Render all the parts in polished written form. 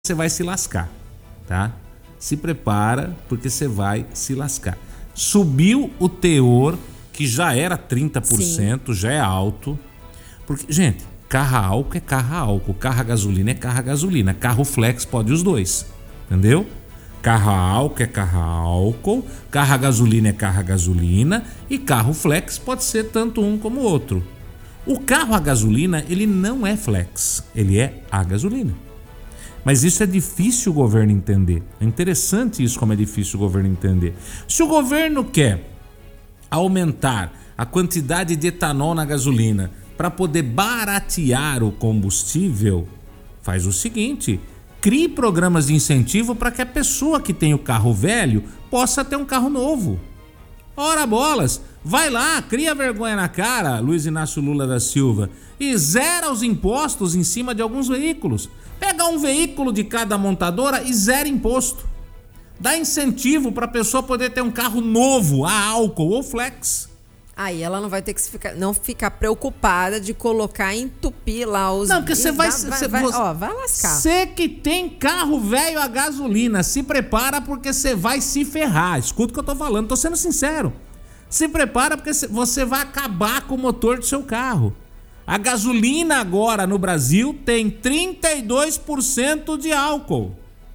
você vai se lascar, tá? Se prepara, porque você vai se lascar. Subiu o teor, que já era 30%, sim, já é alto. Porque, gente, carro a álcool é carro a álcool, carro a gasolina é carro a gasolina, carro flex pode os dois, entendeu? Carro a álcool é carro a álcool, carro a gasolina é carro a gasolina e carro flex pode ser tanto um como o outro. O carro a gasolina, ele não é flex, ele é a gasolina. Mas isso é difícil o governo entender. É interessante isso, como é difícil o governo entender. Se o governo quer aumentar a quantidade de etanol na gasolina para poder baratear o combustível, faz o seguinte: crie programas de incentivo para que a pessoa que tem o carro velho possa ter um carro novo. Ora bolas, vai lá, cria vergonha na cara, Luiz Inácio Lula da Silva, e zera os impostos em cima de alguns veículos. Pega um veículo de cada montadora e zera imposto. Dá incentivo para a pessoa poder ter um carro novo, a álcool ou flex. Aí ela não vai ter que ficar preocupada de colocar, entupir lá os... Não, porque você vai lascar. Você que tem carro velho a gasolina, se prepara porque você vai se ferrar. Escuta o que eu tô falando, tô sendo sincero. Se prepara porque você vai acabar com o motor do seu carro. A gasolina agora no Brasil tem 32% de álcool.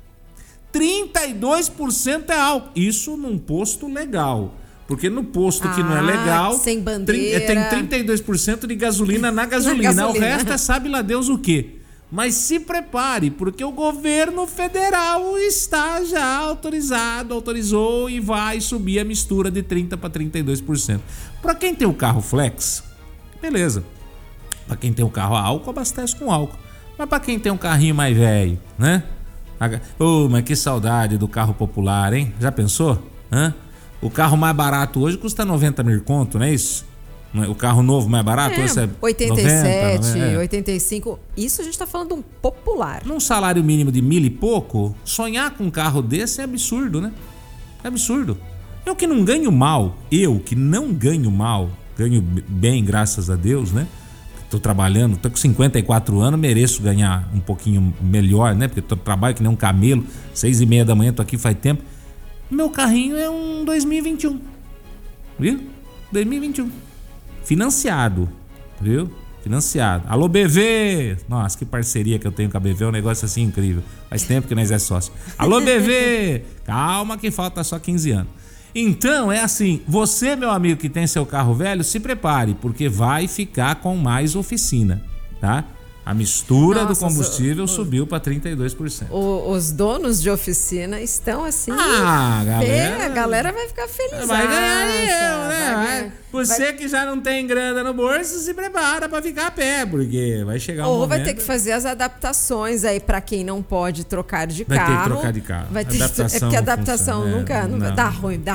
32% é álcool. Isso num posto legal. Porque no posto que não é legal, sem bandeira, tem 32% de gasolina na gasolina. O resto é sabe lá Deus o quê. Mas se prepare, porque o governo federal está já autorizou e vai subir a mistura de 30% para 32%. Para quem tem o carro flex, beleza. Para quem tem o carro a álcool, abastece com álcool. Mas para quem tem um carrinho mais velho, né? Mas que saudade do carro popular, hein? Já pensou? Hã? O carro mais barato hoje custa 90 mil conto, não é isso? O carro novo mais barato hoje é 87, 90, 85. Isso a gente tá falando de um popular. Num salário mínimo de 1.000 e pouco, sonhar com um carro desse é absurdo, né? É absurdo. Eu que não ganho mal, ganho bem, graças a Deus, né? Tô trabalhando, tô com 54 anos, mereço ganhar um pouquinho melhor, né? Porque eu trabalho que nem um camelo, 6:30 da manhã, tô aqui faz tempo. Meu carrinho é um 2021, viu? 2021. Financiado, viu? Financiado. Alô, BV! Nossa, que parceria que eu tenho com a BV, é um negócio assim incrível. Faz tempo que nós é sócio. Alô, BV! Calma que falta só 15 anos. Então, é assim, você, meu amigo que tem seu carro velho, se prepare, porque vai ficar com mais oficina, tá? A mistura do combustível subiu para 32%. Os donos de oficina estão assim. A galera vai ficar feliz. Vai ganhar eu, né? Você que já não tem grana no bolso, se prepara para ficar a pé, porque vai chegar um momento... Ou vai ter que fazer as adaptações aí para quem não pode trocar de carro. Vai ter que trocar de carro. Porque a adaptação nunca dá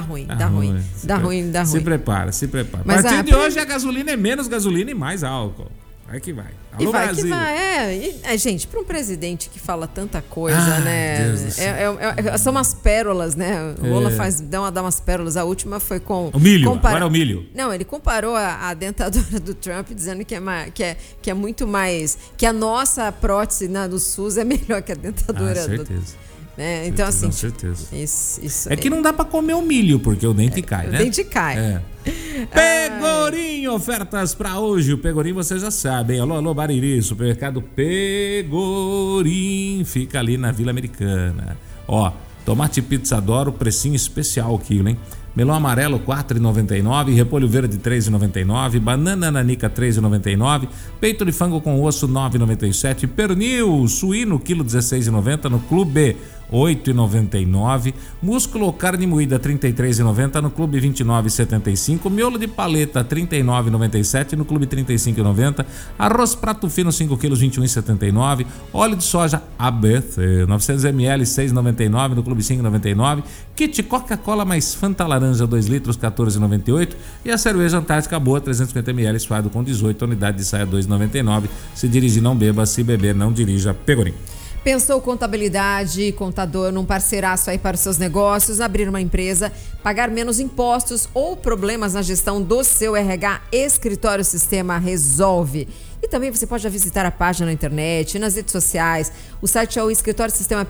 ruim. Se prepara. Mas a partir de hoje a gasolina é menos gasolina e mais álcool. Vai que vai. Alô, Brasil. Gente, para um presidente que fala tanta coisa, né? São umas pérolas, né? O Lula dá umas pérolas. A última foi com... O milho, agora é o milho. Não, ele comparou a dentadura do Trump, dizendo que é muito mais... Que a nossa prótese do SUS é melhor que a dentadura certeza. Né? Então, assim... Com certeza. Isso que não dá pra comer o milho, porque o dente cai, né? O dente cai. Pegorim, ofertas pra hoje. O Pegorim você já sabe, hein? Alô, Bariri, supermercado Pegorim. Fica ali na Vila Americana. Ó, tomate pizza Doro, precinho especial o quilo, hein? Melão amarelo R$ 4,99, repolho verde R$ 3,99, banana nanica R$ 3,99, peito de frango com osso R$ 9,97, pernil suíno quilo R$ 16,90 no Clube R$ 8,99, músculo ou carne moída R$ 33,90 no Clube R$ 29,75, miolo de paleta R$ 39,97 no Clube R$ 35,90, arroz prato fino 5 kg R$ 21,79, óleo de soja ABC 900 ml R$ 6,99 no Clube R$ 5,99, kit Coca-Cola mais Fanta laranja 2 litros R$ 14,98 e a cerveja Antártica Boa 350 ml suado com 18 unidade de saia R$ 2,99. Se dirigir não beba, se beber não dirija. Pegorim. Pensou contabilidade, contador, num parceiraço aí para os seus negócios, abrir uma empresa, pagar menos impostos ou problemas na gestão do seu RH? Escritório Sistema resolve. E também você pode já visitar a página na internet, nas redes sociais. O site é o Escritório Sistema